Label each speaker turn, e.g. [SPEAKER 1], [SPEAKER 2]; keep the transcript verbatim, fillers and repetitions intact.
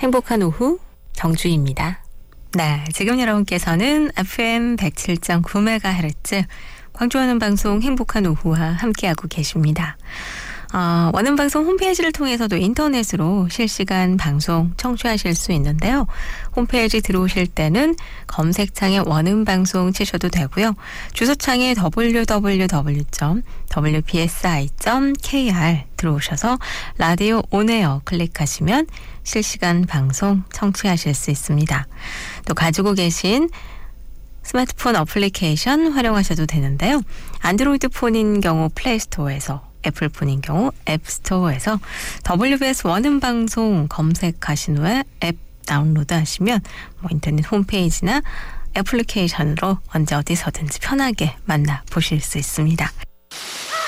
[SPEAKER 1] 행복한 오후 정주희입니다. 네, 지금 여러분께서는 에프엠 백칠 점 구 메가헤르츠 광주하는 방송 행복한 오후와 함께하고 계십니다. 어, 원음방송 홈페이지를 통해서도 인터넷으로 실시간 방송 청취하실 수 있는데요. 홈페이지 들어오실 때는 검색창에 원음방송 치셔도 되고요. 주소창에 더블유 더블유 더블유 점 더블유 피 에스 아이 점 케이 알 들어오셔서 라디오 온에어 클릭하시면 실시간 방송 청취하실 수 있습니다. 또 가지고 계신 스마트폰 어플리케이션 활용하셔도 되는데요. 안드로이드 폰인 경우 플레이스토어에서, 애플폰인 경우 앱스토어에서 더블유비에스 원음방송 검색하신 후에 앱 다운로드 하시면 뭐 인터넷 홈페이지나 애플리케이션으로 언제 어디서든지 편하게 만나보실 수 있습니다.